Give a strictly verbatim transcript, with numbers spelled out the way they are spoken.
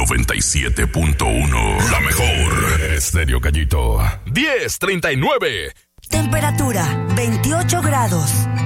noventa y siete punto uno. La mejor. Estéreo Gallito. diez treinta y nueve. Temperatura veintiocho grados.